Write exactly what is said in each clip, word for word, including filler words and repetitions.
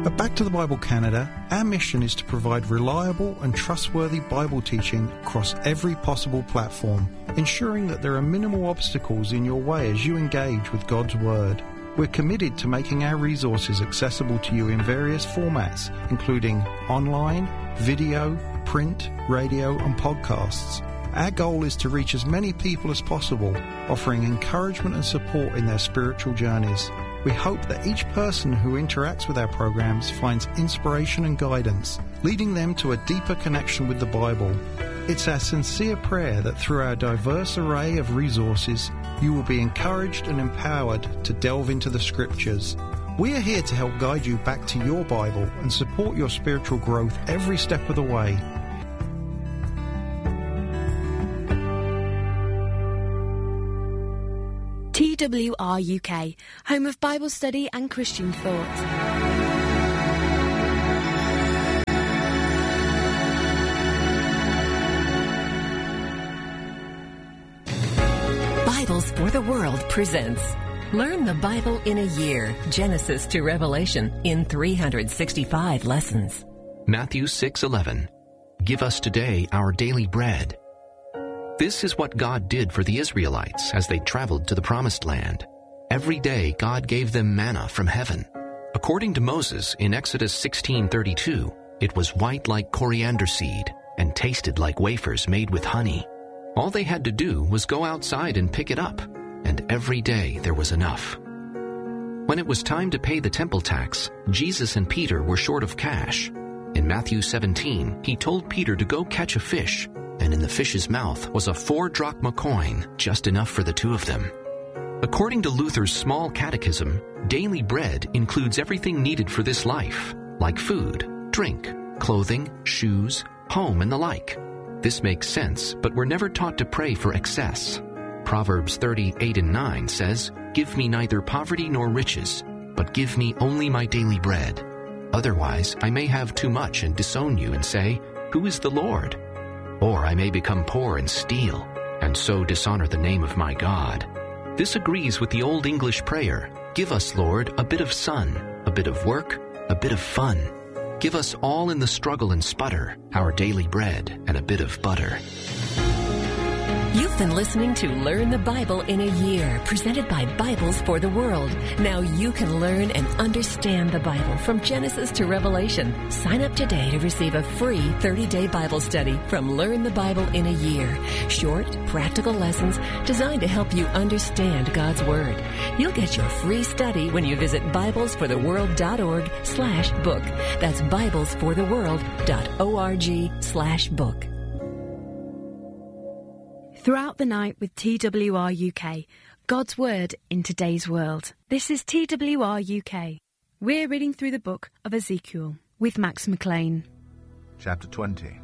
At Back to the Bible Canada, our mission is to provide reliable and trustworthy Bible teaching across every possible platform, ensuring that there are minimal obstacles in your way as you engage with God's Word. We're committed to making our resources accessible to you in various formats, including online, video, print, radio and podcasts. Our goal is to reach as many people as possible, offering encouragement and support in their spiritual journeys. We hope that each person who interacts with our programs finds inspiration and guidance, leading them to a deeper connection with the Bible. It's our sincere prayer that through our diverse array of resources, you will be encouraged and empowered to delve into the Scriptures. We are here to help guide you back to your Bible and support your spiritual growth every step of the way. T W R U K, home of Bible study and Christian thought. Bibles for the World presents Learn the Bible in a Year, Genesis to Revelation, in three hundred sixty-five lessons. Matthew six eleven. Give us today our daily bread. This is what God did for the Israelites as they traveled to the Promised Land. Every day God gave them manna from heaven. According to Moses in Exodus sixteen thirty-two, it was white like coriander seed and tasted like wafers made with honey. All they had to do was go outside and pick it up, and every day there was enough. When it was time to pay the temple tax, Jesus and Peter were short of cash. In Matthew seventeen, he told Peter to go catch a fish, and in the fish's mouth was a four drachma coin, just enough for the two of them. According to Luther's Small Catechism, daily bread includes everything needed for this life, like food, drink, clothing, shoes, home, and the like. This makes sense, but we're never taught to pray for excess. Proverbs thirty, eight and nine says, "Give me neither poverty nor riches, but give me only my daily bread. Otherwise I may have too much and disown you and say, 'Who is the Lord?' Or I may become poor and steal, and so dishonor the name of my God." This agrees with the Old English prayer, "Give us, Lord, a bit of sun, a bit of work, a bit of fun. Give us all in the struggle and sputter, our daily bread and a bit of butter." You've been listening to Learn the Bible in a Year, presented by Bibles for the World. Now you can learn and understand the Bible from Genesis to Revelation. Sign up today to receive a free thirty-day Bible study from Learn the Bible in a Year. Short, practical lessons designed to help you understand God's Word. You'll get your free study when you visit biblesfortheworld.org slash book. That's biblesfortheworld.org slash book. Throughout the Night with T W R U K, God's Word in today's world. This is T W R U K. We're reading through the book of Ezekiel with Max McLean. Chapter twenty.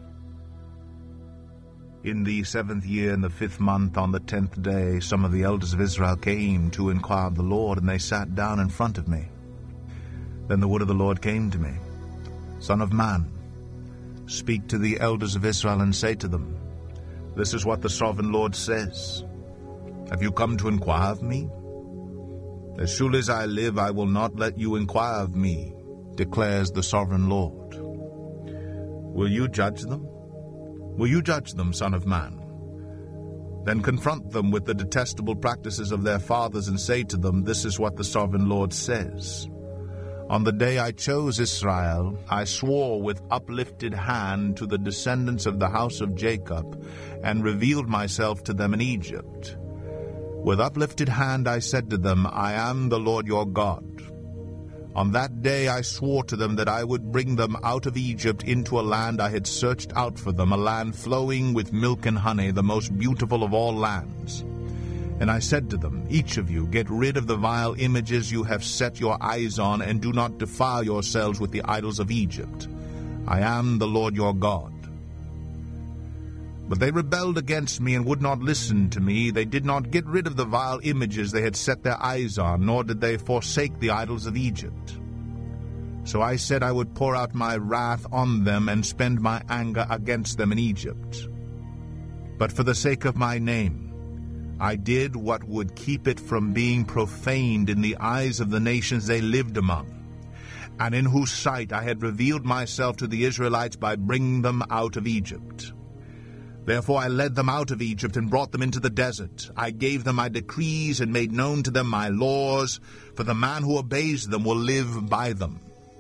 In the seventh year, in the fifth month, on the tenth day, some of the elders of Israel came to inquire of the Lord, and they sat down in front of me. Then the word of the Lord came to me. Son of man, speak to the elders of Israel and say to them, This is what the sovereign Lord says. Have you come to inquire of me? As surely as I live, I will not let you inquire of me, declares the sovereign Lord. Will you judge them? Will you judge them, son of man? Then confront them with the detestable practices of their fathers and say to them, This is what the sovereign Lord says. On the day I chose Israel, I swore with uplifted hand to the descendants of the house of Jacob, and revealed myself to them in Egypt. With uplifted hand I said to them, I am the Lord your God. On that day I swore to them that I would bring them out of Egypt into a land I had searched out for them, a land flowing with milk and honey, the most beautiful of all lands. And I said to them, Each of you, get rid of the vile images you have set your eyes on, and do not defile yourselves with the idols of Egypt. I am the Lord your God. But they rebelled against me and would not listen to me. They did not get rid of the vile images they had set their eyes on, nor did they forsake the idols of Egypt. So I said I would pour out my wrath on them and spend my anger against them in Egypt. But for the sake of my name, I did what would keep it from being profaned in the eyes of the nations they lived among. and in whose sight I had revealed myself to the Israelites by bringing them out of Egypt. Therefore I led them out of Egypt and brought them into the desert. I gave them my decrees and made known to them my laws, for the man who obeys them will live by them.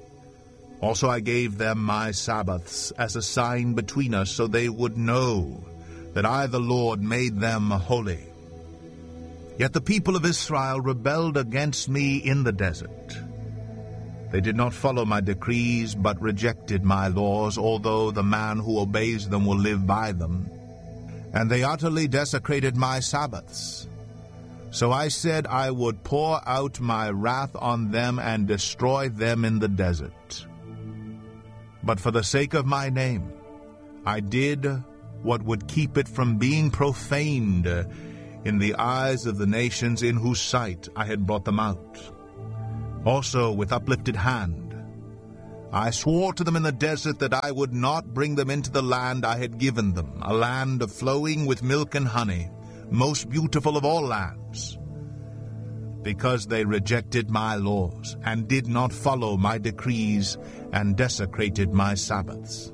Also I gave them my Sabbaths as a sign between us, so they would know that I, the Lord, made them holy. Yet the people of Israel rebelled against me in the desert. They did not follow my decrees, but rejected my laws, although the man who obeys them will live by them. And they utterly desecrated my Sabbaths. So I said I would pour out my wrath on them and destroy them in the desert. But for the sake of my name, I did what would keep it from being profaned in the eyes of the nations in whose sight I had brought them out. Also, with uplifted hand, I swore to them in the desert that I would not bring them into the land I had given them, a land of flowing with milk and honey, most beautiful of all lands, because they rejected my laws and did not follow my decrees and desecrated my Sabbaths.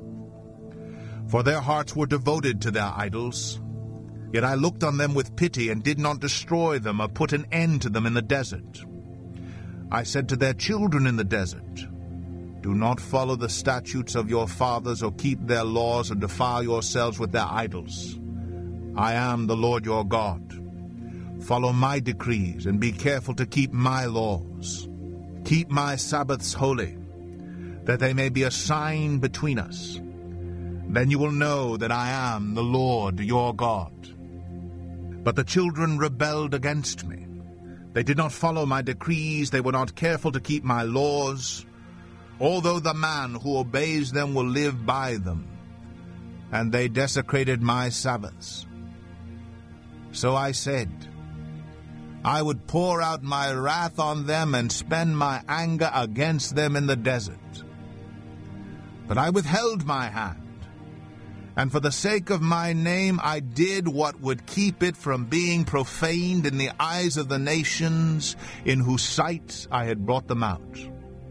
For their hearts were devoted to their idols. Yet I looked on them with pity and did not destroy them or put an end to them in the desert. I said to their children in the desert, do not follow the statutes of your fathers or keep their laws or defile yourselves with their idols. I am the Lord your God. Follow my decrees and be careful to keep my laws. Keep my Sabbaths holy, that they may be a sign between us. Then you will know that I am the Lord your God. But the children rebelled against me. They did not follow my decrees, they were not careful to keep my laws, although the man who obeys them will live by them, and they desecrated my Sabbaths. So I said, I would pour out my wrath on them and spend my anger against them in the desert. But I withheld my hand, and for the sake of my name I did what would keep it from being profaned in the eyes of the nations in whose sight I had brought them out.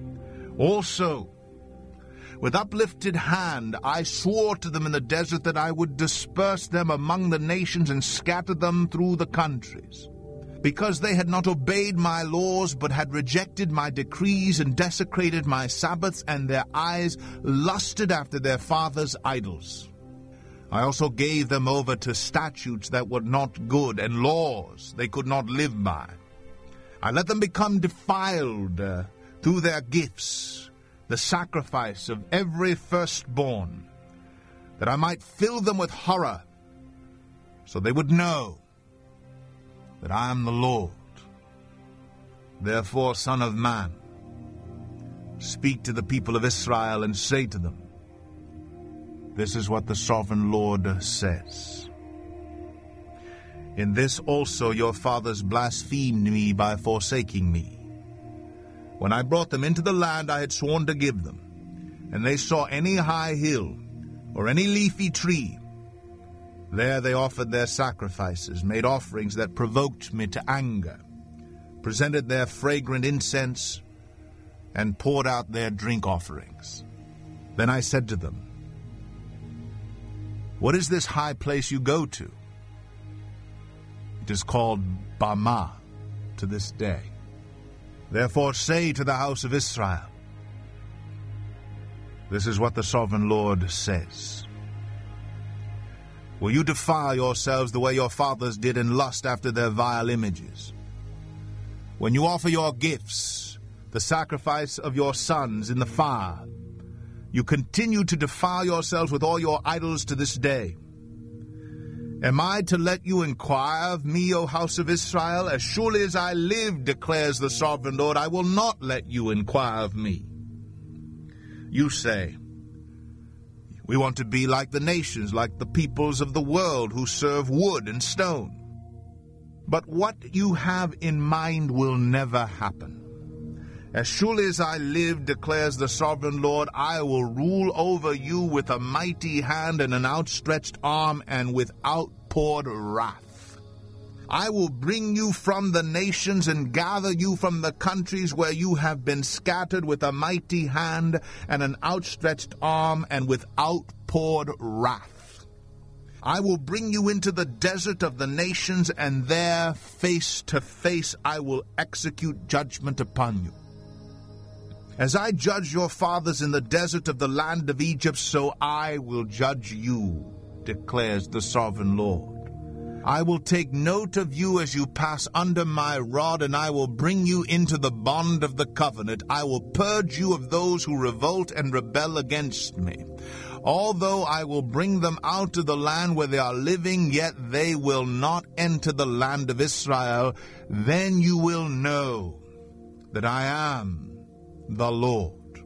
Also, with uplifted hand I swore to them in the desert that I would disperse them among the nations and scatter them through the countries, because they had not obeyed my laws, but had rejected my decrees and desecrated my Sabbaths, and their eyes lusted after their fathers' idols. I also gave them over to statutes that were not good, and laws they could not live by. I let them become defiled uh, through their gifts, the sacrifice of every firstborn, that I might fill them with horror, so they would know that I am the Lord. Therefore, Son of Man, speak to the people of Israel and say to them, this is what the sovereign Lord says. In this also your fathers blasphemed me by forsaking me. When I brought them into the land I had sworn to give them, and they saw any high hill or any leafy tree, there they offered their sacrifices, made offerings that provoked me to anger, presented their fragrant incense, and poured out their drink offerings. Then I said to them, what is this high place you go to? It is called Bamah to this day. Therefore say to the house of Israel, this is what the sovereign Lord says. Will you defile yourselves the way your fathers did and lust after their vile images? When you offer your gifts, the sacrifice of your sons in the fire, you continue to defile yourselves with all your idols to this day. Am I to let you inquire of me, O house of Israel? As surely as I live, declares the sovereign Lord, I will not let you inquire of me. You say, we want to be like the nations, like the peoples of the world who serve wood and stone. But what you have in mind will never happen. As surely as I live, declares the sovereign Lord, I will rule over you with a mighty hand and an outstretched arm and with outpoured wrath. I will bring you from the nations and gather you from the countries where you have been scattered with a mighty hand and an outstretched arm and with outpoured wrath. I will bring you into the desert of the nations, and there, face to face, I will execute judgment upon you. As I judged your fathers in the desert of the land of Egypt, so I will judge you, declares the sovereign Lord. I will take note of you as you pass under my rod, and I will bring you into the bond of the covenant. I will purge you of those who revolt and rebel against me. Although I will bring them out of the land where they are living, yet they will not enter the land of Israel. Then you will know that I am the Lord.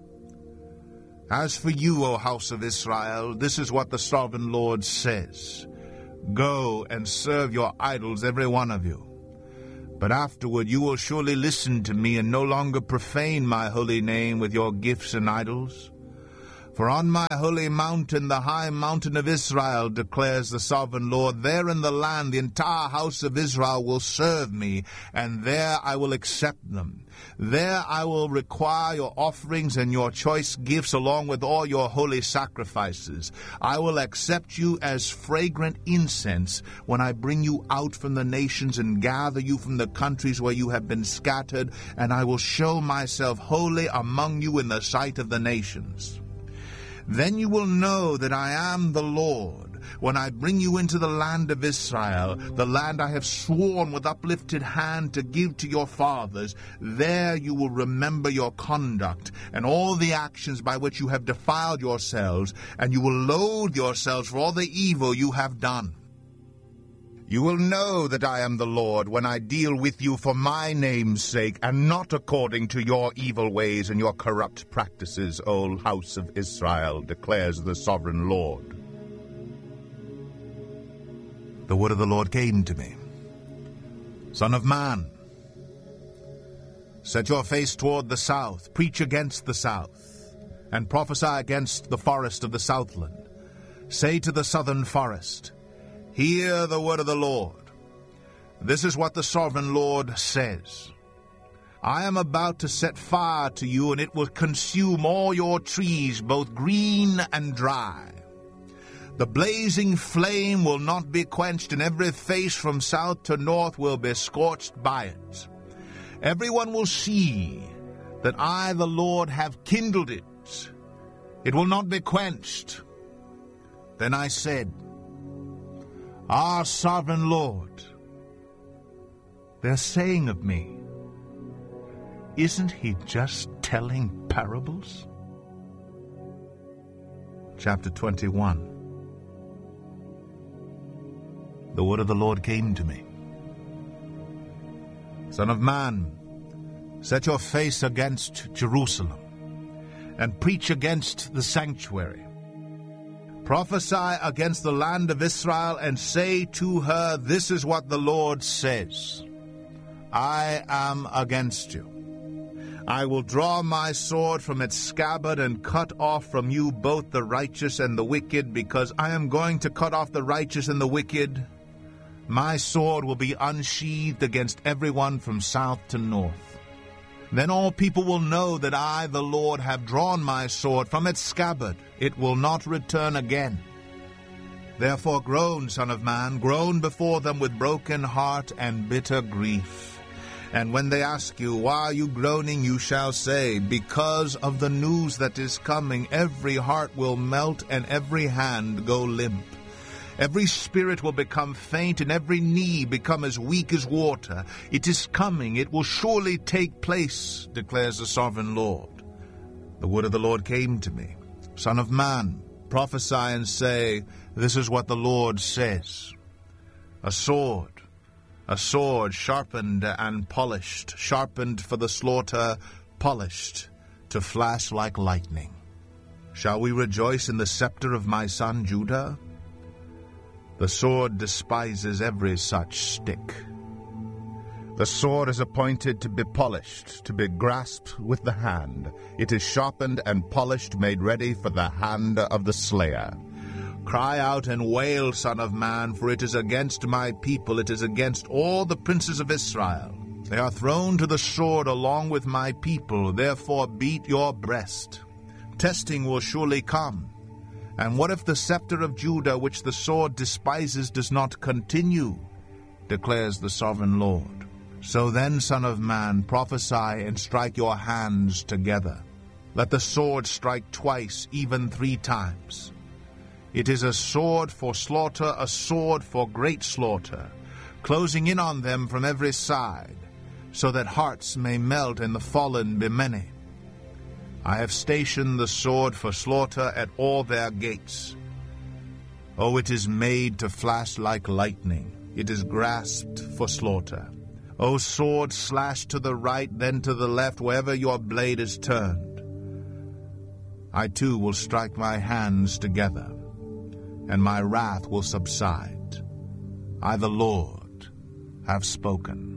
As for you, O house of Israel, this is what the sovereign Lord says. Go and serve your idols, every one of you. But afterward you will surely listen to me and no longer profane my holy name with your gifts and idols. For on my holy mountain, the high mountain of Israel, declares the sovereign Lord, there in the land the entire house of Israel will serve me, and there I will accept them. There I will require your offerings and your choice gifts along with all your holy sacrifices. I will accept you as fragrant incense when I bring you out from the nations and gather you from the countries where you have been scattered, and I will show myself holy among you in the sight of the nations. Then you will know that I am the Lord, when I bring you into the land of Israel, the land I have sworn with uplifted hand to give to your fathers. There you will remember your conduct and all the actions by which you have defiled yourselves, and you will loathe yourselves for all the evil you have done. You will know that I am the Lord when I deal with you for my name's sake, and not according to your evil ways and your corrupt practices, O house of Israel, declares the sovereign Lord. The word of the Lord came to me. Son of man, set your face toward the south, preach against the south, and prophesy against the forest of the southland. Say to the southern forest, hear the word of the Lord. This is what the sovereign Lord says. I am about to set fire to you, and it will consume all your trees, both green and dry. The blazing flame will not be quenched, and every face from south to north will be scorched by it. Everyone will see that I, the Lord, have kindled it. It will not be quenched. Then I said, our sovereign Lord, they're saying of me, isn't he just telling parables? Chapter twenty-one. The word of the Lord came to me. Son of man, set your face against Jerusalem, and preach against the sanctuary. Prophesy against the land of Israel, and say to her, this is what the Lord says. I am against you. I will draw my sword from its scabbard and cut off from you both the righteous and the wicked, because I am going to cut off the righteous and the wicked. My sword will be unsheathed against everyone from south to north. Then all people will know that I, the Lord, have drawn my sword from its scabbard. It will not return again. Therefore groan, son of man, groan before them with broken heart and bitter grief. And when they ask you, why are you groaning, you shall say, because of the news that is coming, every heart will melt and every hand go limp. Every spirit will become faint, and every knee become as weak as water. It is coming, it will surely take place, declares the sovereign Lord. The word of the Lord came to me. Son of man, prophesy and say, this is what the Lord says. A sword, a sword sharpened and polished, sharpened for the slaughter, polished to flash like lightning. Shall we rejoice in the scepter of my son Judah? The sword despises every such stick. The sword is appointed to be polished, to be grasped with the hand. It is sharpened and polished, made ready for the hand of the slayer. Cry out and wail, Son of man, for it is against my people, it is against all the princes of Israel. They are thrown to the sword along with my people, therefore beat your breast. Testing will surely come. And what if the scepter of Judah, which the sword despises, does not continue? Declares the sovereign Lord. So then, Son of man, prophesy and strike your hands together. Let the sword strike twice, even three times. It is a sword for slaughter, a sword for great slaughter, closing in on them from every side, so that hearts may melt and the fallen be many. I have stationed the sword for slaughter at all their gates. Oh, it is made to flash like lightning. It is grasped for slaughter. O sword, slash to the right, then to the left, wherever your blade is turned. I too will strike my hands together, and my wrath will subside. I, the Lord, have spoken.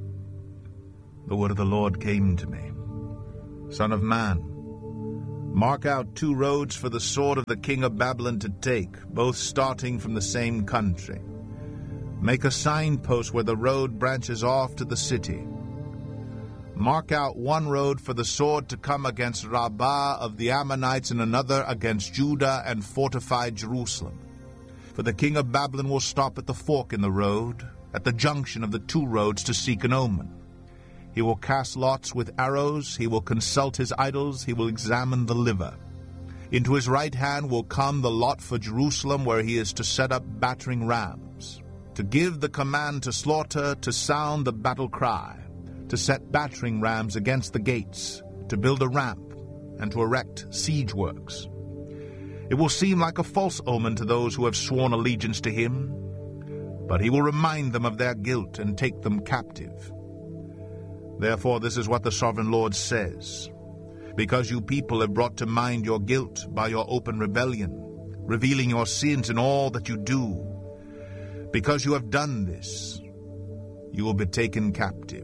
The word of the Lord came to me. Son of man, mark out two roads for the sword of the king of Babylon to take, both starting from the same country. Make a signpost where the road branches off to the city. Mark out one road for the sword to come against Rabbah of the Ammonites, and another against Judah, and fortify Jerusalem. For the king of Babylon will stop at the fork in the road, at the junction of the two roads, to seek an omen. He will cast lots with arrows, he will consult his idols, he will examine the liver. Into his right hand will come the lot for Jerusalem, where he is to set up battering rams, to give the command to slaughter, to sound the battle cry, to set battering rams against the gates, to build a ramp, and to erect siege works. It will seem like a false omen to those who have sworn allegiance to him, but he will remind them of their guilt and take them captive. Therefore, this is what the sovereign Lord says. Because you people have brought to mind your guilt by your open rebellion, revealing your sins in all that you do, because you have done this, you will be taken captive.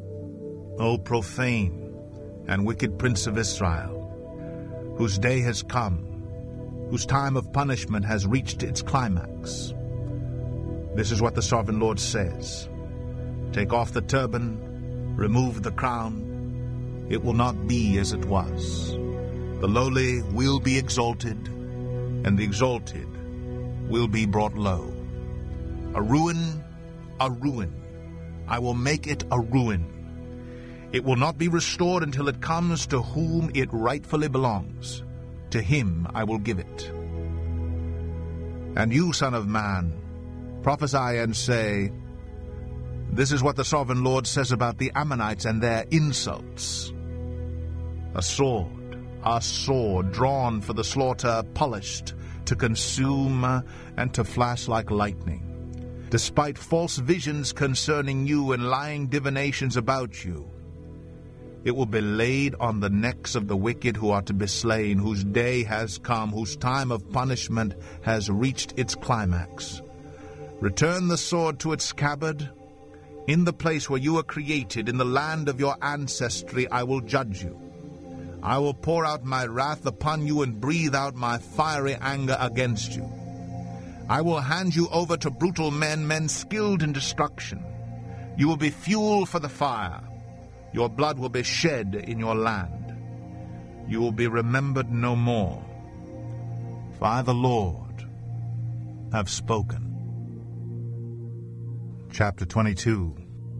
O profane and wicked prince of Israel, whose day has come, whose time of punishment has reached its climax. This is what the sovereign Lord says. Take off the turban, remove the crown. It will not be as it was. The lowly will be exalted, and the exalted will be brought low. A ruin, a ruin. I will make it a ruin. It will not be restored until it comes to whom it rightfully belongs. To him I will give it. And you, son of man, prophesy and say, this is what the sovereign Lord says about the Ammonites and their insults. A sword, a sword drawn for the slaughter, polished to consume and to flash like lightning. Despite false visions concerning you and lying divinations about you, it will be laid on the necks of the wicked who are to be slain, whose day has come, whose time of punishment has reached its climax. Return the sword to its scabbard. In the place where you were created, in the land of your ancestry, I will judge you. I will pour out my wrath upon you and breathe out my fiery anger against you. I will hand you over to brutal men, men skilled in destruction. You will be fuel for the fire. Your blood will be shed in your land. You will be remembered no more. For I, the Lord, have spoken. Chapter twenty-two.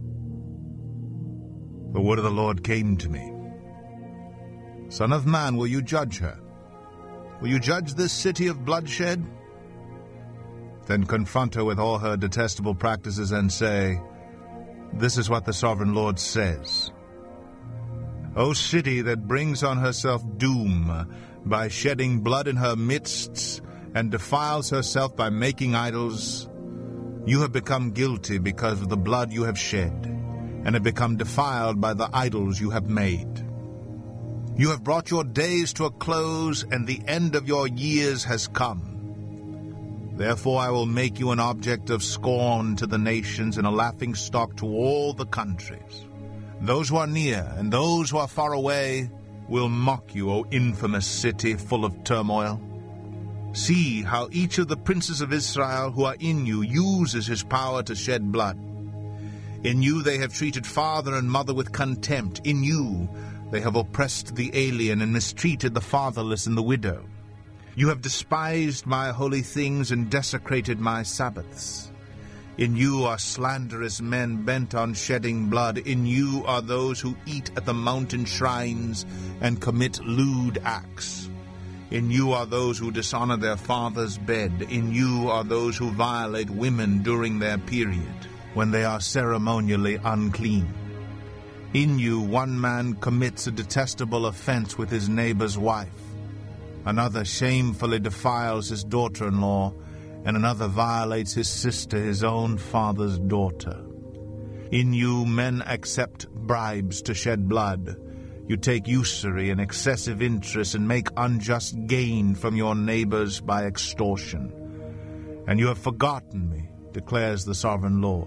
The word of the Lord came to me. Son of man, will you judge her? Will you judge this city of bloodshed? Then confront her with all her detestable practices and say, this is what the sovereign Lord says. O city that brings on herself doom by shedding blood in her midst and defiles herself by making idols, you have become guilty because of the blood you have shed, and have become defiled by the idols you have made. You have brought your days to a close, and the end of your years has come. Therefore I will make you an object of scorn to the nations, and a laughingstock to all the countries. Those who are near and those who are far away will mock you, O infamous city full of turmoil. See how each of the princes of Israel who are in you uses his power to shed blood. In you they have treated father and mother with contempt. In you they have oppressed the alien and mistreated the fatherless and the widow. You have despised my holy things and desecrated my Sabbaths. In you are slanderous men bent on shedding blood. In you are those who eat at the mountain shrines and commit lewd acts. In you are those who dishonor their father's bed. In you are those who violate women during their period, when they are ceremonially unclean. In you one man commits a detestable offense with his neighbor's wife. Another shamefully defiles his daughter-in-law, and another violates his sister, his own father's daughter. In you men accept bribes to shed blood. You take usury and excessive interest and make unjust gain from your neighbors by extortion. And you have forgotten me, declares the sovereign Lord.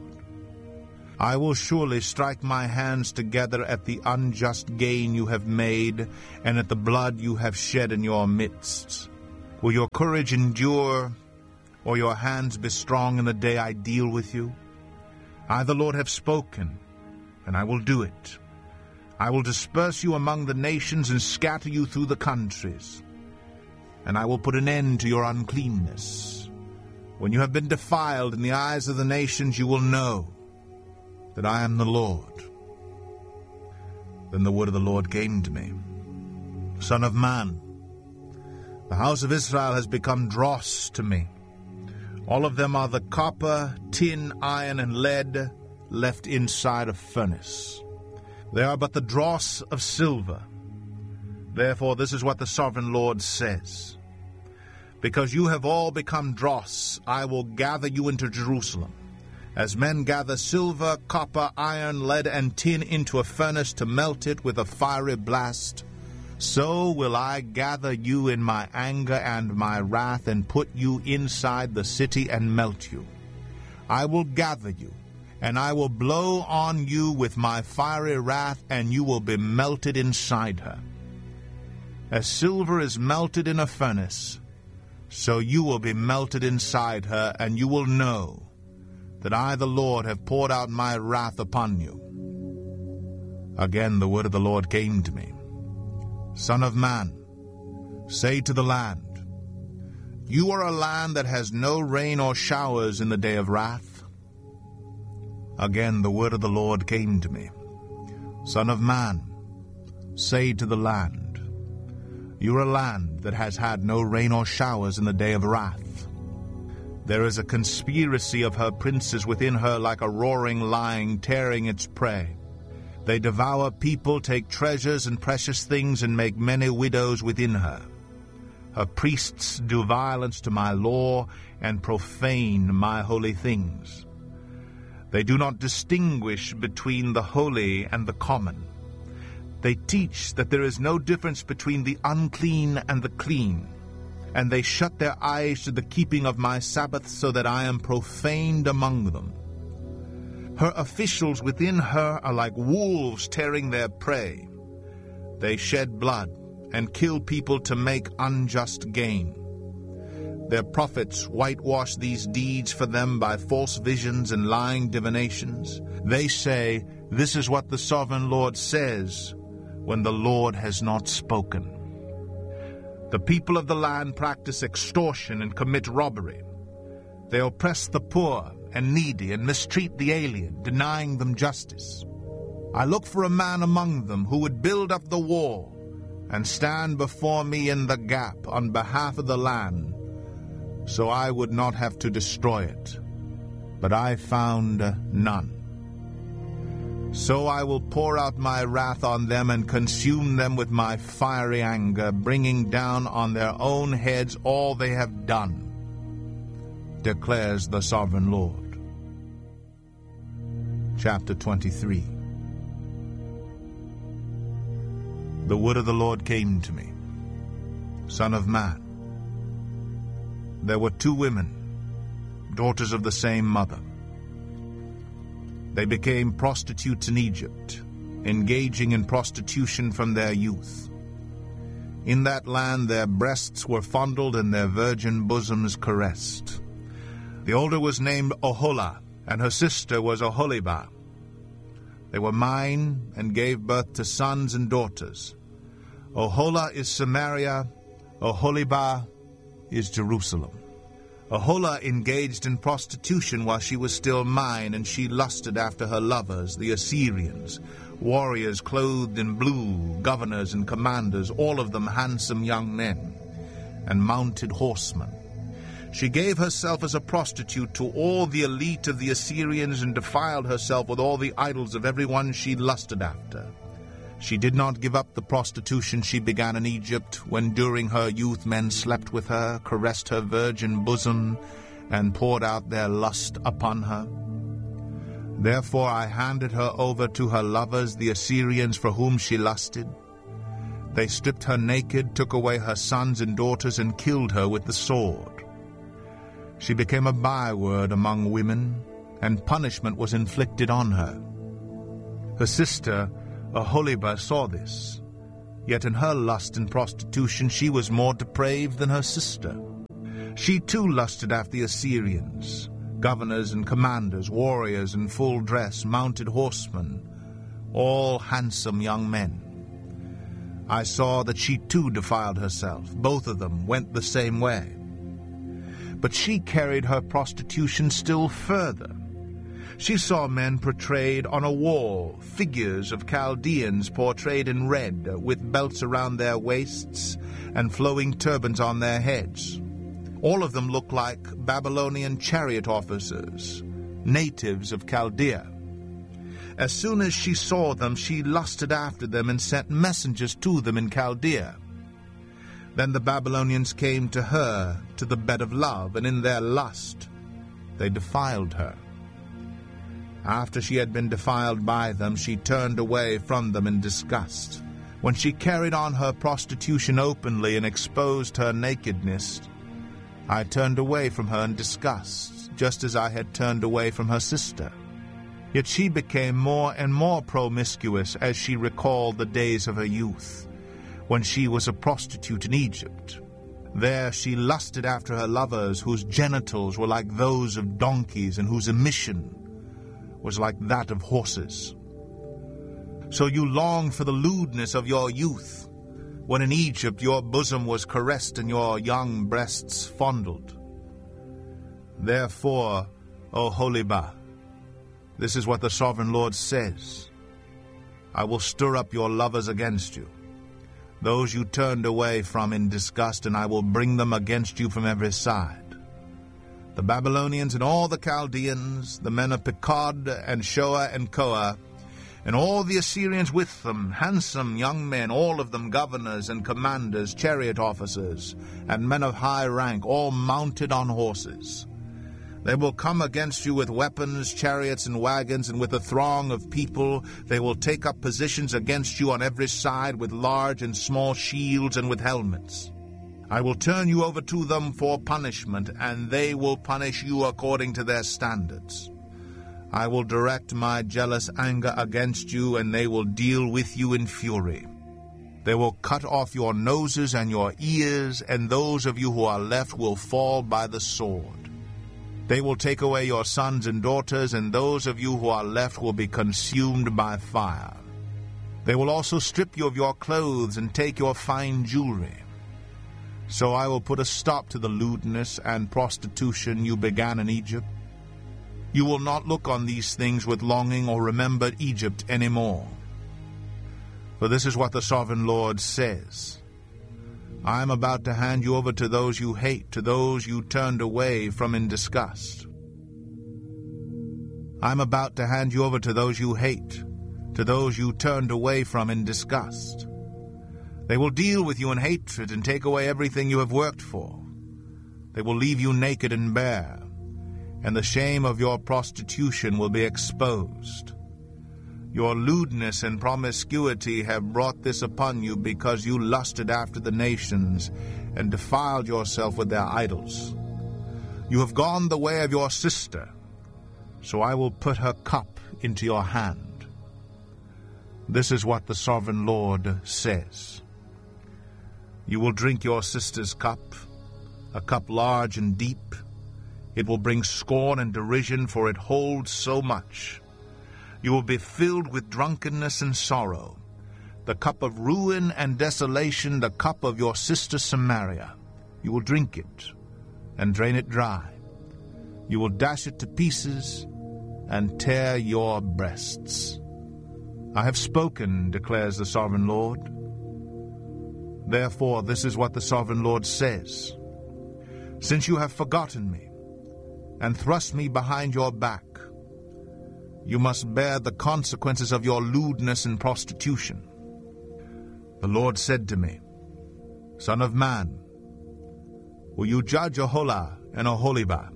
I will surely strike my hands together at the unjust gain you have made and at the blood you have shed in your midst. Will your courage endure, or your hands be strong in the day I deal with you? I, the Lord, have spoken, and I will do it. I will disperse you among the nations and scatter you through the countries, and I will put an end to your uncleanness. When you have been defiled in the eyes of the nations, you will know that I am the Lord. Then the word of the Lord came to me. Son of man, the house of Israel has become dross to me. All of them are the copper, tin, iron, and lead left inside a furnace. They are but the dross of silver. Therefore this is what the sovereign Lord says. Because you have all become dross, I will gather you into Jerusalem. As men gather silver, copper, iron, lead, and tin into a furnace to melt it with a fiery blast, so will I gather you in my anger and my wrath and put you inside the city and melt you. I will gather you, and I will blow on you with my fiery wrath, and you will be melted inside her. As silver is melted in a furnace, so you will be melted inside her, and you will know that I, the Lord, have poured out my wrath upon you. Again the word of the Lord came to me. Son of man, say to the land, you are a land that has no rain or showers in the day of wrath. Again the word of the Lord came to me. Son of man, say to the land, you are a land that has had no rain or showers in the day of wrath. There is a conspiracy of her princes within her like a roaring lion tearing its prey. They devour people, take treasures and precious things, and make many widows within her. Her priests do violence to my law and profane my holy things. They do not distinguish between the holy and the common. They teach that there is no difference between the unclean and the clean, and they shut their eyes to the keeping of my Sabbath, so that I am profaned among them. Her officials within her are like wolves tearing their prey. They shed blood and kill people to make unjust gain. Their prophets whitewash these deeds for them by false visions and lying divinations. They say, this is what the sovereign Lord says, when the Lord has not spoken. The people of the land practice extortion and commit robbery. They oppress the poor and needy and mistreat the alien, denying them justice. I look for a man among them who would build up the wall and stand before me in the gap on behalf of the land, so I would not have to destroy it. But I found none. So I will pour out my wrath on them and consume them with my fiery anger, bringing down on their own heads all they have done, declares the sovereign Lord. Chapter twenty-three. The word of the Lord came to me. Son of man, there were two women, daughters of the same mother. They became prostitutes in Egypt, engaging in prostitution from their youth. In that land their breasts were fondled and their virgin bosoms caressed. The older was named Oholah, and her sister was Oholibah. They were mine, and gave birth to sons and daughters. Oholah is Samaria, Oholibah is Jerusalem. Oholah engaged in prostitution while she was still mine, and she lusted after her lovers, the Assyrians, warriors clothed in blue, governors and commanders, all of them handsome young men, and mounted horsemen. She gave herself as a prostitute to all the elite of the Assyrians, and defiled herself with all the idols of everyone she lusted after. She did not give up the prostitution she began in Egypt, when during her youth men slept with her, caressed her virgin bosom, and poured out their lust upon her. Therefore I handed her over to her lovers, the Assyrians, for whom she lusted. They stripped her naked, took away her sons and daughters, and killed her with the sword. She became a byword among women, and punishment was inflicted on her. Her sister Oholibah saw this, yet in her lust and prostitution she was more depraved than her sister. She too lusted after the Assyrians, governors and commanders, warriors in full dress, mounted horsemen, all handsome young men. I saw that she too defiled herself. Both of them went the same way. But she carried her prostitution still further. She saw men portrayed on a wall, figures of Chaldeans portrayed in red, with belts around their waists and flowing turbans on their heads. All of them looked like Babylonian chariot officers, natives of Chaldea. As soon as she saw them, she lusted after them and sent messengers to them in Chaldea. Then the Babylonians came to her, to the bed of love, and in their lust they defiled her. After she had been defiled by them, she turned away from them in disgust. When she carried on her prostitution openly and exposed her nakedness, I turned away from her in disgust, just as I had turned away from her sister. Yet she became more and more promiscuous as she recalled the days of her youth, when she was a prostitute in Egypt. There she lusted after her lovers, whose genitals were like those of donkeys, and whose emission was like that of horses. So you longed for the lewdness of your youth, when in Egypt your bosom was caressed and your young breasts fondled. Therefore, O Oholibah, this is what the Sovereign Lord says: I will stir up your lovers against you, those you turned away from in disgust, and I will bring them against you from every side. The Babylonians and all the Chaldeans, the men of Pekod and Shoa and Koa, and all the Assyrians with them, handsome young men, all of them governors and commanders, chariot officers, and men of high rank, all mounted on horses. They will come against you with weapons, chariots, and wagons, and with a throng of people. They will take up positions against you on every side with large and small shields and with helmets. I will turn you over to them for punishment, and they will punish you according to their standards. I will direct my jealous anger against you, and they will deal with you in fury. They will cut off your noses and your ears, and those of you who are left will fall by the sword. They will take away your sons and daughters, and those of you who are left will be consumed by fire. They will also strip you of your clothes and take your fine jewelry. So I will put a stop to the lewdness and prostitution you began in Egypt. You will not look on these things with longing or remember Egypt any more. For this is what the Sovereign Lord says: I am about to hand you over to those you hate, to those you turned away from in disgust. I am about to hand you over to those you hate, to those you turned away from in disgust. They will deal with you in hatred and take away everything you have worked for. They will leave you naked and bare, and the shame of your prostitution will be exposed. Your lewdness and promiscuity have brought this upon you because you lusted after the nations and defiled yourself with their idols. You have gone the way of your sister, so I will put her cup into your hand. This is what the Sovereign Lord says: You will drink your sister's cup, a cup large and deep. It will bring scorn and derision, for it holds so much. You will be filled with drunkenness and sorrow, the cup of ruin and desolation, the cup of your sister Samaria. You will drink it and drain it dry. You will dash it to pieces and tear your breasts. I have spoken, declares the Sovereign Lord. Therefore, this is what the Sovereign Lord says. Since you have forgotten me and thrust me behind your back, you must bear the consequences of your lewdness and prostitution. The Lord said to me, Son of man, will you judge Oholah and Oholibah?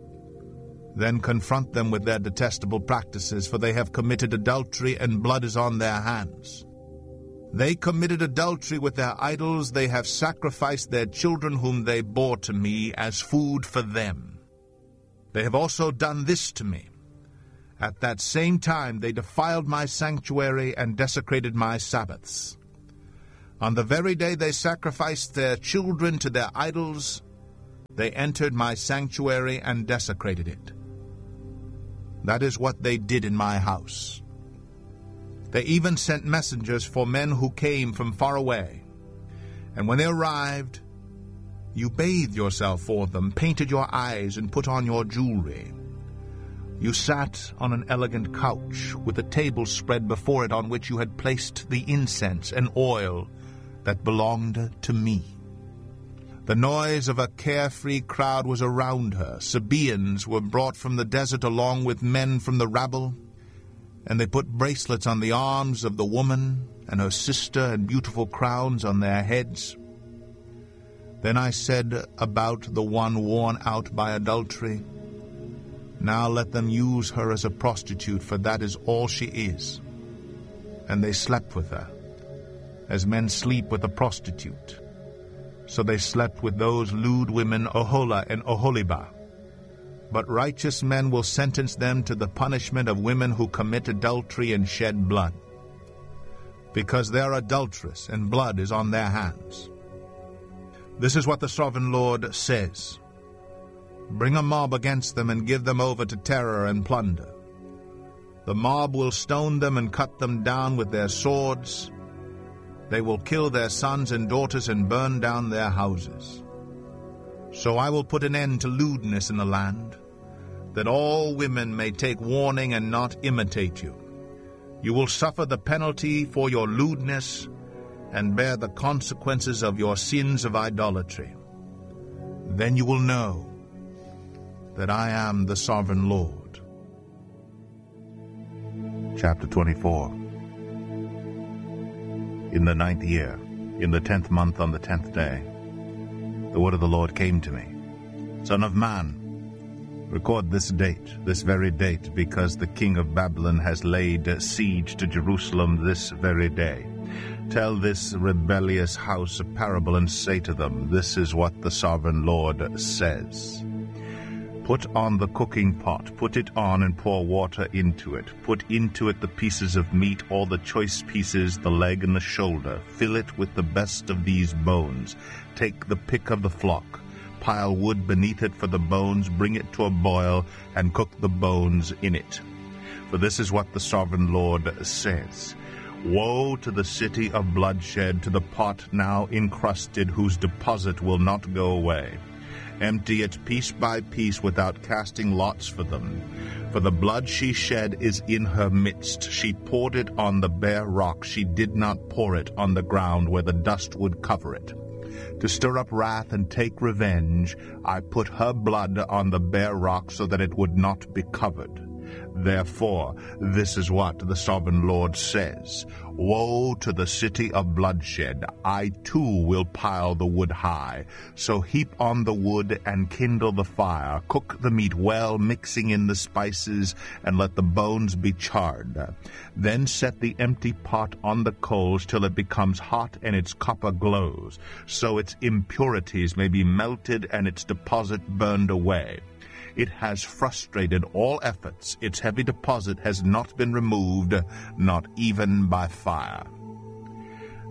Then confront them with their detestable practices, for they have committed adultery, and blood is on their hands. They committed adultery with their idols. They have sacrificed their children whom they bore to me as food for them. They have also done this to me. At that same time they defiled my sanctuary and desecrated my Sabbaths. On the very day they sacrificed their children to their idols, they entered my sanctuary and desecrated it. That is what they did in my house. They even sent messengers for men who came from far away. And when they arrived, you bathed yourself for them, painted your eyes, and put on your jewelry. You sat on an elegant couch with a table spread before it on which you had placed the incense and oil that belonged to me. The noise of a carefree crowd was around her. Sabaeans were brought from the desert along with men from the rabble, and they put bracelets on the arms of the woman and her sister and beautiful crowns on their heads. Then I said about the one worn out by adultery, Now let them use her as a prostitute, for that is all she is. And they slept with her, as men sleep with a prostitute. So they slept with those lewd women, Oholah and Oholibah. But righteous men will sentence them to the punishment of women who commit adultery and shed blood, because they are adulterous, and blood is on their hands. This is what the Sovereign Lord says. Bring a mob against them and give them over to terror and plunder. The mob will stone them and cut them down with their swords. They will kill their sons and daughters and burn down their houses. So I will put an end to lewdness in the land, that all women may take warning and not imitate you. You will suffer the penalty for your lewdness and bear the consequences of your sins of idolatry. Then you will know that I am the Sovereign Lord. Chapter twenty-four. In the ninth year, in the tenth month on the tenth day, the word of the Lord came to me. Son of man, record this date, this very date, because the king of Babylon has laid siege to Jerusalem this very day. Tell this rebellious house a parable and say to them, This is what the Sovereign Lord says. Put on the cooking pot, put it on and pour water into it. Put into it the pieces of meat, all the choice pieces, the leg and the shoulder. Fill it with the best of these bones. Take the pick of the flock. Pile wood beneath it for the bones. Bring it to a boil and cook the bones in it. For this is what the Sovereign Lord says. Woe to the city of bloodshed, to the pot now encrusted, whose deposit will not go away. Empty it piece by piece without casting lots for them. For the blood she shed is in her midst. She poured it on the bare rock. She did not pour it on the ground where the dust would cover it. To stir up wrath and take revenge, I put her blood on the bare rock so that it would not be covered. Therefore, this is what the Sovereign Lord says. Woe to the city of bloodshed! I too will pile the wood high. So heap on the wood and kindle the fire. Cook the meat well, mixing in the spices, and let the bones be charred. Then set the empty pot on the coals till it becomes hot and its copper glows, so its impurities may be melted and its deposit burned away. It has frustrated all efforts. Its heavy deposit has not been removed, not even by fire.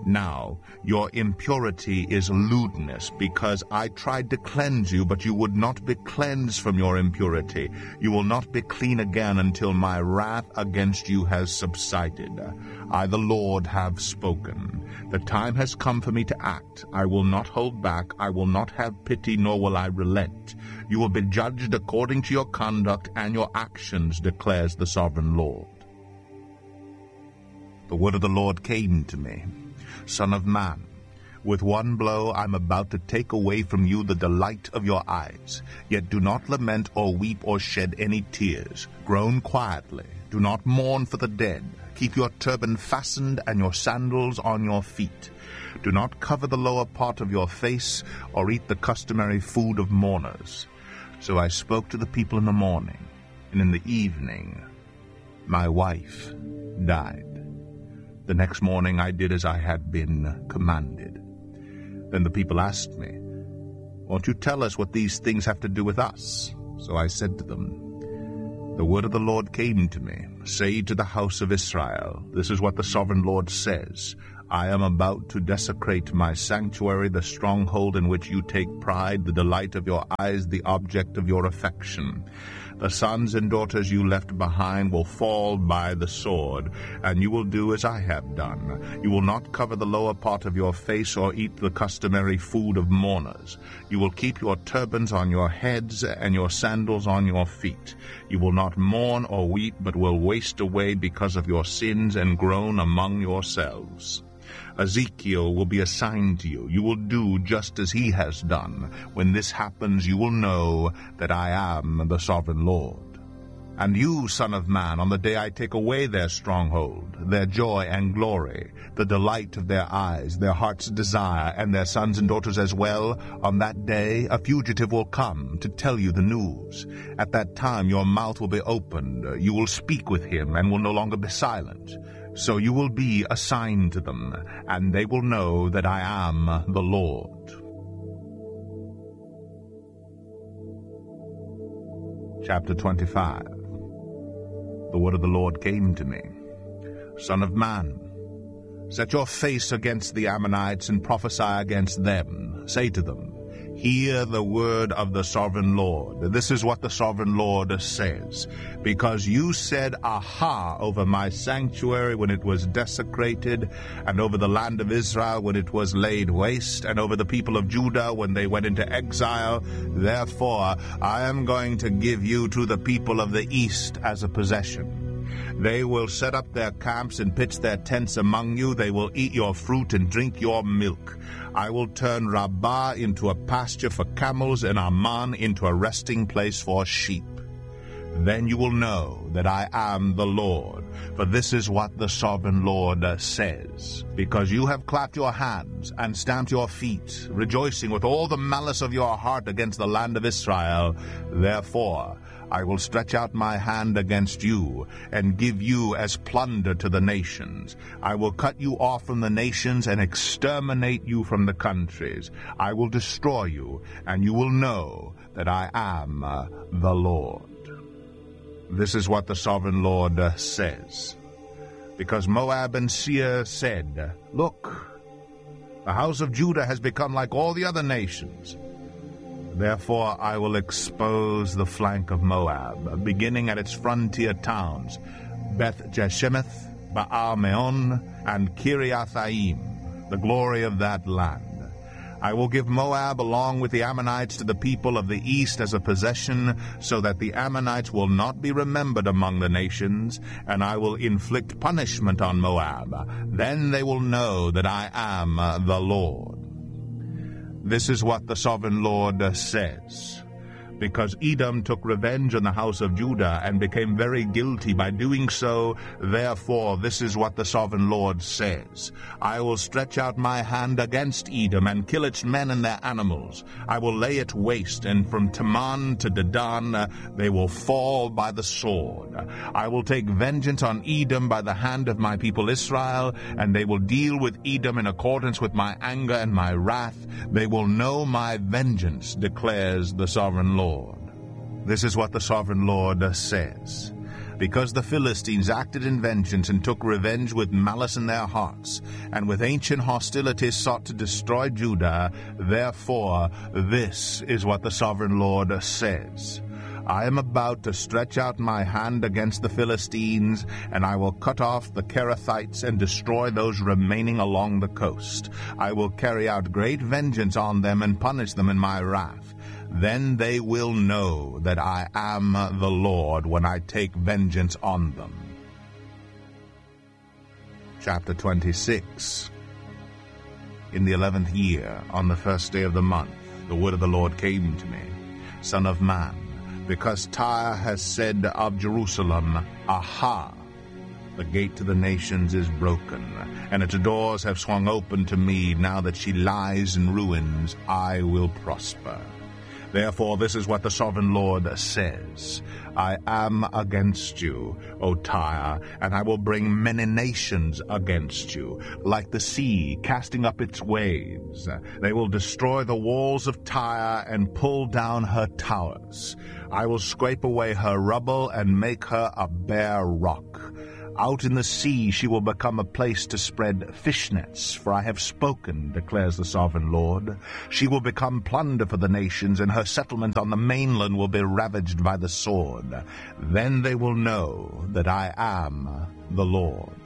Now, your impurity is lewdness, because I tried to cleanse you, but you would not be cleansed from your impurity. You will not be clean again until my wrath against you has subsided. I, the Lord, have spoken. The time has come for me to act. I will not hold back. I will not have pity, nor will I relent. You will be judged according to your conduct and your actions, declares the sovereign Lord. The word of the Lord came to me. Son of man, with one blow I am about to take away from you the delight of your eyes. Yet do not lament or weep or shed any tears. Groan quietly. Do not mourn for the dead. Keep your turban fastened and your sandals on your feet. Do not cover the lower part of your face or eat the customary food of mourners. So I spoke to the people in the morning, and in the evening my wife died. The next morning I did as I had been commanded. Then the people asked me, Won't you tell us what these things have to do with us? So I said to them, The word of the Lord came to me. Say to the house of Israel, This is what the sovereign Lord says. I am about to desecrate my sanctuary, the stronghold in which you take pride, the delight of your eyes, the object of your affection. The sons and daughters you left behind will fall by the sword, and you will do as I have done. You will not cover the lower part of your face or eat the customary food of mourners. You will keep your turbans on your heads and your sandals on your feet. You will not mourn or weep, but will waste away because of your sins and groan among yourselves. Ezekiel will be assigned to you. You will do just as he has done. When this happens, you will know that I am the sovereign Lord. And you, son of man, on the day I take away their stronghold, their joy and glory, the delight of their eyes, their heart's desire, and their sons and daughters as well, on that day a fugitive will come to tell you the news. At that time your mouth will be opened. You will speak with him and will no longer be silent. So you will be a sign to them, and they will know that I am the Lord. Chapter twenty-five. The word of the Lord came to me. Son of man, set your face against the Ammonites and prophesy against them. Say to them, Hear the word of the sovereign Lord. This is what the sovereign Lord says. Because you said, Aha, over my sanctuary when it was desecrated, and over the land of Israel when it was laid waste, and over the people of Judah when they went into exile, therefore I am going to give you to the people of the east as a possession. They will set up their camps and pitch their tents among you. They will eat your fruit and drink your milk. I will turn Rabbah into a pasture for camels and Ammon into a resting place for sheep. Then you will know that I am the Lord, for this is what the sovereign Lord says. Because you have clapped your hands and stamped your feet, rejoicing with all the malice of your heart against the land of Israel, therefore I will stretch out my hand against you and give you as plunder to the nations. I will cut you off from the nations and exterminate you from the countries. I will destroy you, and you will know that I am uh, the Lord. This is what the sovereign Lord uh, says. Because Moab and Seir said, Look, the house of Judah has become like all the other nations. Therefore I will expose the flank of Moab, beginning at its frontier towns, Beth-Jeshemeth, Baal-Meon, and Kiriathaim, the glory of that land. I will give Moab along with the Ammonites to the people of the east as a possession, so that the Ammonites will not be remembered among the nations, and I will inflict punishment on Moab. Then they will know that I am the Lord. This is what the sovereign Lord says. Because Edom took revenge on the house of Judah and became very guilty by doing so, therefore this is what the sovereign Lord says. I will stretch out my hand against Edom and kill its men and their animals. I will lay it waste, and from Teman to Dedan they will fall by the sword. I will take vengeance on Edom by the hand of my people Israel, and they will deal with Edom in accordance with my anger and my wrath. They will know my vengeance, declares the sovereign Lord. This is what the sovereign Lord says. because the Philistines acted in vengeance and took revenge with malice in their hearts, and with ancient hostility sought to destroy Judah, therefore this is what the sovereign Lord says. I am about to stretch out my hand against the Philistines, and I will cut off the Kerethites and destroy those remaining along the coast. I will carry out great vengeance on them and punish them in my wrath. Then they will know that I am the Lord when I take vengeance on them. Chapter twenty-six. In the eleventh year, on the first day of the month, the word of the Lord came to me, Son of man, because Tyre has said of Jerusalem, Aha! The gate to the nations is broken, and its doors have swung open to me. Now that she lies in ruins, I will prosper. Therefore this is what the sovereign Lord says. I am against you, O Tyre, and I will bring many nations against you, like the sea casting up its waves. They will destroy the walls of Tyre and pull down her towers. I will scrape away her rubble and make her a bare rock. Out in the sea she will become a place to spread fish nets, for I have spoken, declares the sovereign Lord. She will become plunder for the nations, and her settlement on the mainland will be ravaged by the sword. Then they will know that I am the Lord.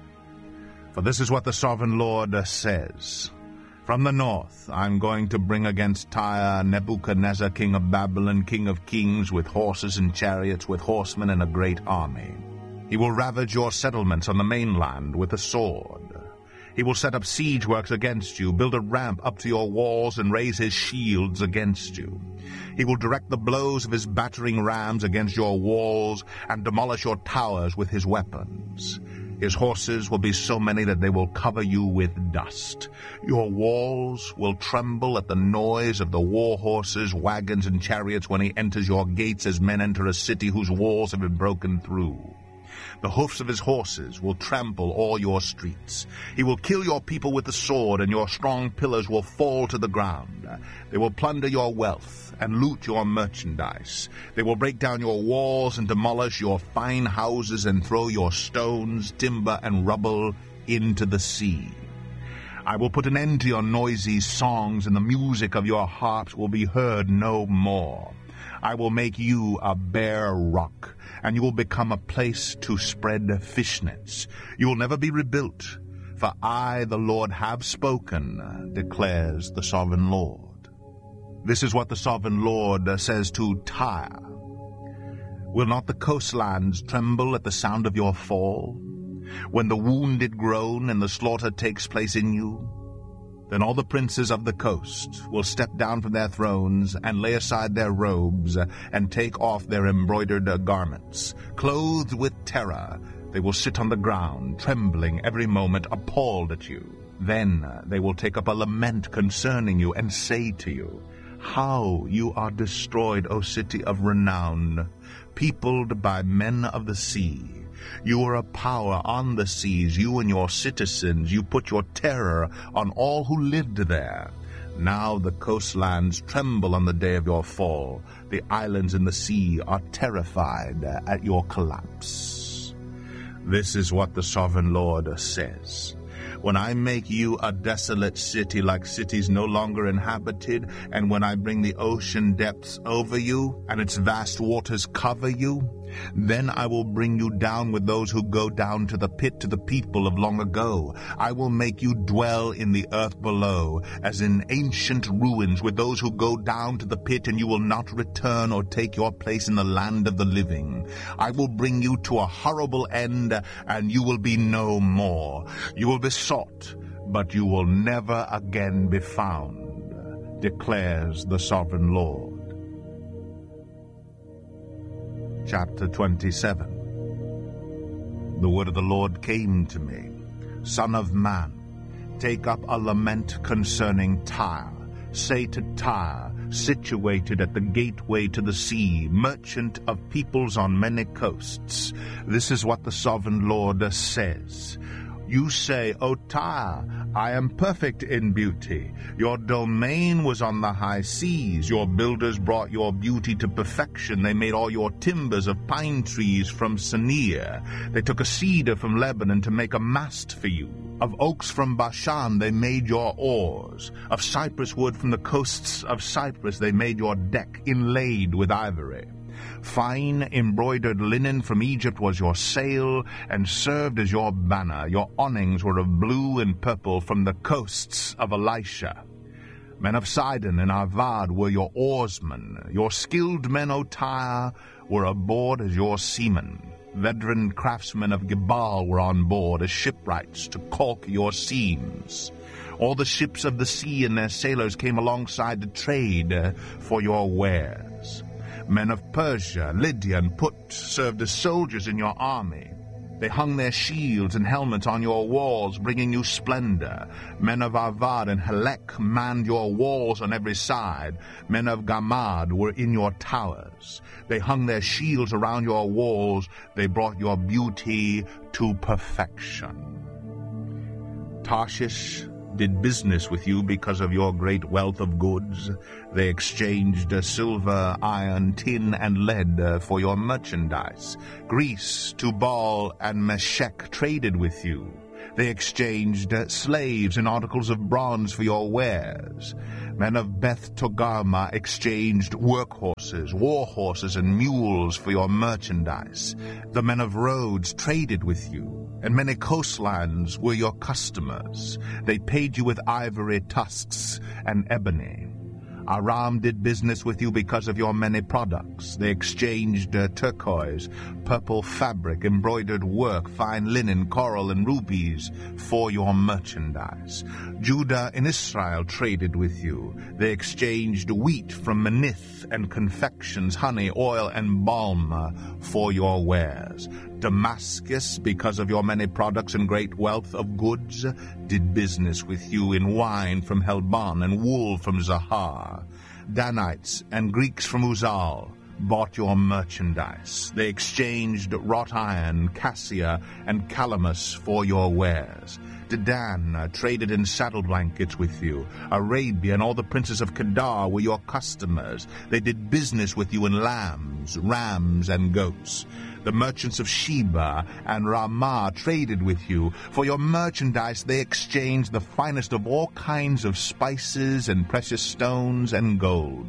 For this is what the sovereign Lord says. From the north I am going to bring against Tyre Nebuchadnezzar, king of Babylon, king of kings, with horses and chariots, with horsemen and a great army. He will ravage your settlements on the mainland with a sword. He will set up siege works against you, build a ramp up to your walls, and raise his shields against you. He will direct the blows of his battering rams against your walls, and demolish your towers with his weapons. His horses will be so many that they will cover you with dust. Your walls will tremble at the noise of the war horses, wagons, and chariots when he enters your gates as men enter a city whose walls have been broken through. The hoofs of his horses will trample all your streets. He will kill your people with the sword, and your strong pillars will fall to the ground. They will plunder your wealth and loot your merchandise. They will break down your walls and demolish your fine houses and throw your stones, timber, and rubble into the sea. I will put an end to your noisy songs, and the music of your harps will be heard no more. I will make you a bare rock, and you will become a place to spread fish nets. You will never be rebuilt, for I, the Lord, have spoken, declares the sovereign Lord. This is what the sovereign Lord says to Tyre. Will not the coastlands tremble at the sound of your fall? When the wounded groan and the slaughter takes place in you? Then all the princes of the coast will step down from their thrones and lay aside their robes and take off their embroidered garments. Clothed with terror, they will sit on the ground, trembling every moment, appalled at you. Then they will take up a lament concerning you and say to you, How you are destroyed, O city of renown, peopled by men of the sea. You are a power on the seas, you and your citizens. You put your terror on all who lived there. Now the coastlands tremble on the day of your fall. The islands in the sea are terrified at your collapse. This is what the sovereign Lord says. When I make you a desolate city like cities no longer inhabited, and when I bring the ocean depths over you, and its vast waters cover you, then I will bring you down with those who go down to the pit, to the people of long ago. I will make you dwell in the earth below, as in ancient ruins, with those who go down to the pit, and you will not return or take your place in the land of the living. I will bring you to a horrible end, and you will be no more. You will be sought, but you will never again be found, declares the sovereign Lord. Chapter twenty-seven. The word of the Lord came to me, Son of man, take up a lament concerning Tyre. Say to Tyre, situated at the gateway to the sea, merchant of peoples on many coasts, this is what the sovereign Lord says. You say, O Tyre, I am perfect in beauty. Your domain was on the high seas. Your builders brought your beauty to perfection. They made all your timbers of pine trees from Senir. They took a cedar from Lebanon to make a mast for you. Of oaks from Bashan they made your oars. Of cypress wood from the coasts of Cyprus they made your deck inlaid with ivory. Fine embroidered linen from Egypt was your sail, and served as your banner. Your awnings were of blue and purple from the coasts of Elisha. Men of Sidon and Arvad were your oarsmen. Your skilled men, O Tyre, were aboard as your seamen. Veteran craftsmen of Gebal were on board as shipwrights to caulk your seams. All the ships of the sea and their sailors came alongside to trade for your wares. Men of Persia, Lydia, and Put served as soldiers in your army. They hung their shields and helmets on your walls, bringing you splendor. Men of Arvad and Helek manned your walls on every side. Men of Gamad were in your towers. They hung their shields around your walls. They brought your beauty to perfection. Tarshish did business with you because of your great wealth of goods. They exchanged uh, silver, iron, tin, and lead uh, for your merchandise. Greece, Tubal, and Meshech traded with you. They exchanged uh, slaves and articles of bronze for your wares. Men of Beth Togarmah exchanged workhorses, war horses, and mules for your merchandise. The men of Rhodes traded with you, and many coastlands were your customers. They paid you with ivory tusks and ebony. Aram did business with you because of your many products. They exchanged uh, turquoise, purple fabric, embroidered work, fine linen, coral, and rubies for your merchandise. Judah and Israel traded with you. They exchanged wheat from Manith and confections, honey, oil, and balm for your wares. Damascus, because of your many products and great wealth of goods, did business with you in wine from Helbon and wool from Zahar. Danites and Greeks from Uzal bought your merchandise. They exchanged wrought iron, cassia, and calamus for your wares. Dedan uh, traded in saddle blankets with you. Arabia and all the princes of Kedar were your customers. They did business with you in lambs, rams, and goats. The merchants of Sheba and Ramah traded with you. For your merchandise they exchanged the finest of all kinds of spices and precious stones and gold.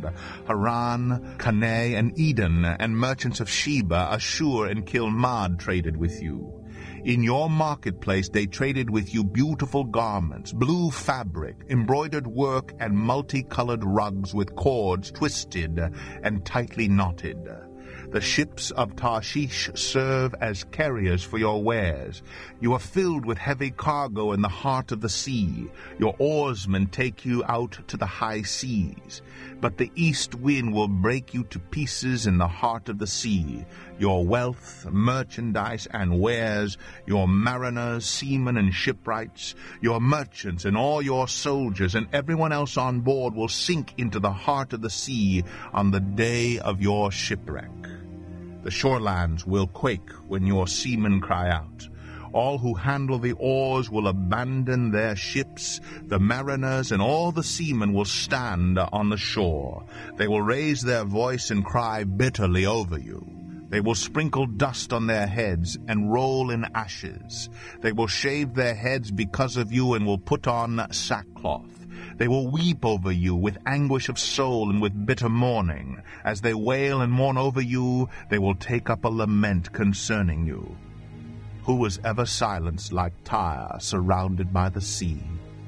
Haran, Caneh, and Eden, and merchants of Sheba, Ashur, and Kilmad traded with you. In your marketplace they traded with you beautiful garments, blue fabric, embroidered work, and multicolored rugs with cords twisted and tightly knotted. The ships of Tarshish serve as carriers for your wares. You are filled with heavy cargo in the heart of the sea. Your oarsmen take you out to the high seas. But the east wind will break you to pieces in the heart of the sea. Your wealth, merchandise, and wares, your mariners, seamen, and shipwrights, your merchants, and all your soldiers, and everyone else on board will sink into the heart of the sea on the day of your shipwreck. The shorelands will quake when your seamen cry out. All who handle the oars will abandon their ships. The mariners and all the seamen will stand on the shore. They will raise their voice and cry bitterly over you. They will sprinkle dust on their heads and roll in ashes. They will shave their heads because of you and will put on sackcloth. They will weep over you with anguish of soul and with bitter mourning. As they wail and mourn over you, they will take up a lament concerning you. Who was ever silenced like Tyre, surrounded by the sea?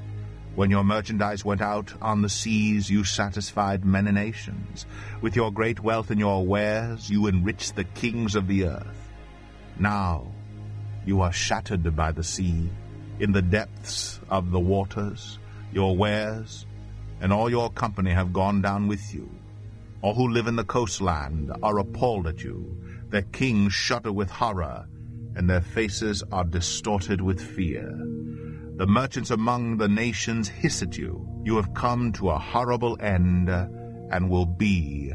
When your merchandise went out on the seas, you satisfied many nations. With your great wealth and your wares, you enriched the kings of the earth. Now you are shattered by the sea, in the depths of the waters. Your wares and all your company have gone down with you. All who live in the coastland are appalled at you. Their kings shudder with horror, and their faces are distorted with fear. The merchants among the nations hiss at you. You have come to a horrible end and will be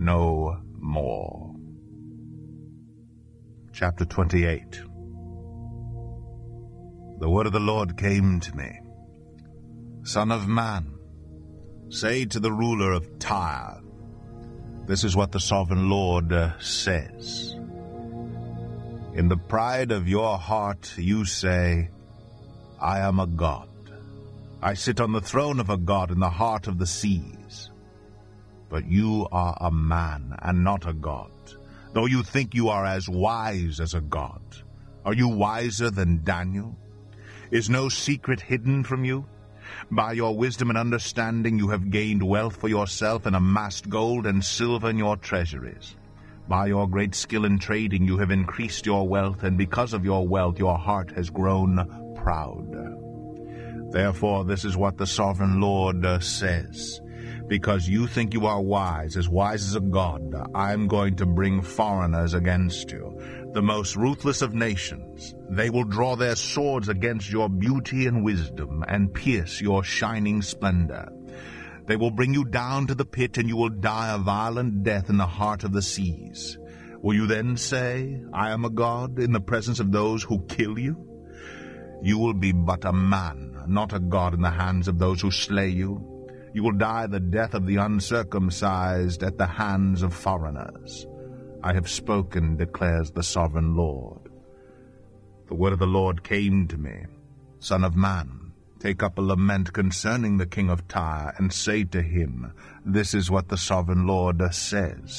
no more. Chapter twenty-eight. The word of the Lord came to me. Son of man, say to the ruler of Tyre, this is what the sovereign Lord uh, says. In the pride of your heart you say, I am a god. I sit on the throne of a god in the heart of the seas. But you are a man and not a god, though you think you are as wise as a god. Are you wiser than Daniel? Is no secret hidden from you? By your wisdom and understanding you have gained wealth for yourself and amassed gold and silver in your treasuries. By your great skill in trading you have increased your wealth, and because of your wealth your heart has grown proud. Therefore this is what the sovereign Lord uh, says. Because you think you are wise, as wise as a god, I am going to bring foreigners against you, the most ruthless of nations. They will draw their swords against your beauty and wisdom, and pierce your shining splendor. They will bring you down to the pit, and you will die a violent death in the heart of the seas. Will you then say, I am a god, in the presence of those who kill you? You will be but a man, not a god in the hands of those who slay you. You will die the death of the uncircumcised at the hands of foreigners. I have spoken, declares the sovereign Lord. The word of the Lord came to me. Son of man, take up a lament concerning the king of Tyre, and say to him, this is what the sovereign Lord says.